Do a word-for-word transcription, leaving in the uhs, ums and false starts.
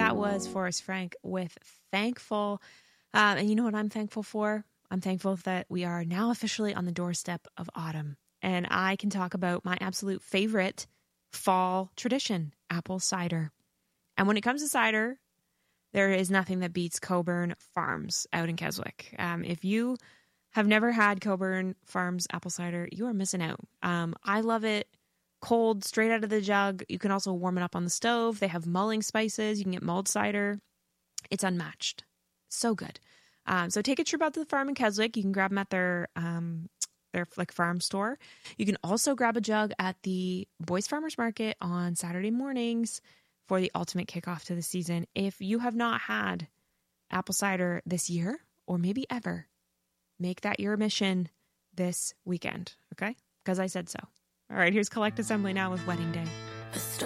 That was Forrest Frank with Thankful. Um, and you know what I'm thankful for? I'm thankful that we are now officially on the doorstep of autumn. And I can talk about my absolute favorite fall tradition, apple cider. And when it comes to cider, there is nothing that beats Coburn Farms out in Keswick. Um, if you have never had Coburn Farms apple cider, you are missing out. Um, I love it cold, straight out of the jug. You can also warm it up on the stove. They have mulling spices. You can get mulled cider. It's unmatched. So good. Um, so take a trip out to the farm in Keswick. You can grab them at their um, their like farm store. You can also grab a jug at the Boys Farmers Market on Saturday mornings for the ultimate kickoff to the season. If you have not had apple cider this year, or maybe ever, make that your mission this weekend, okay? Because I said so. All right, here's Collect Assembly now with Wedding Day.